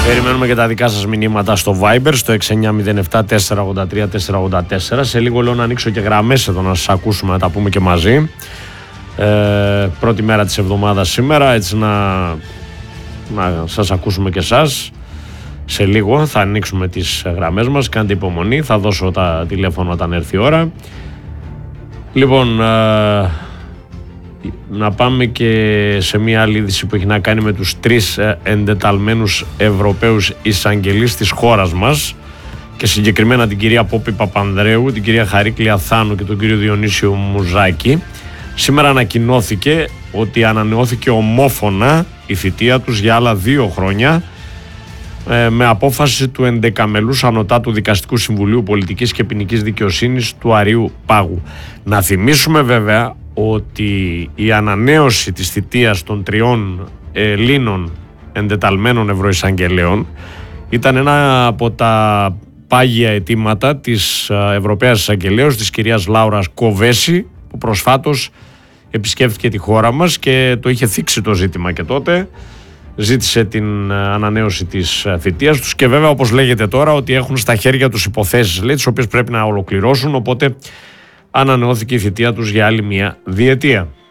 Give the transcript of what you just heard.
Περιμένουμε και τα δικά σας μηνύματα στο Viber, στο 6907 483 484. Σε λίγο λέω να ανοίξω και γραμμές εδώ να σας ακούσουμε, να τα πούμε και μαζί. Πρώτη μέρα της εβδομάδας σήμερα, έτσι να σας ακούσουμε και εσάς. Σε λίγο θα ανοίξουμε τις γραμμές μας, κάντε υπομονή, θα δώσω τα τηλέφωνα όταν έρθει η ώρα. Λοιπόν, να πάμε και σε μια άλλη είδηση που έχει να κάνει με τους 3 εντεταλμένους Ευρωπαίους εισαγγελείς της χώρας μας και συγκεκριμένα την κυρία Πόπη Παπανδρέου, την κυρία Χαρίκλη Αθάνου και τον κύριο Διονύσιο Μουζάκη. Σήμερα ανακοινώθηκε ότι ανανεώθηκε ομόφωνα η θητεία τους για άλλα 2 χρόνια με απόφαση του 11μελούς Ανωτάτου Δικαστικού Συμβουλίου Πολιτικής και Ποινικής Δικαιοσύνης του Αρείου Πάγου. Να θυμίσουμε βέβαια ότι η ανανέωση της θητείας των 3 Ελλήνων εντεταλμένων ευρωεισαγγελέων ήταν ένα από τα πάγια αιτήματα της Ευρωπαίας Εισαγγελέως, της κυρίας Λάουρας Κοβέση, που προσφάτως επισκέφθηκε τη χώρα μας και το είχε θίξει το ζήτημα και τότε. Ζήτησε την ανανέωση της θητείας τους και βέβαια, όπως λέγεται τώρα, ότι έχουν στα χέρια τους υποθέσεις, λέει, τις οποίες πρέπει να ολοκληρώσουν, οπότε ανανεώθηκε η θητεία τους για άλλη 1 διετία.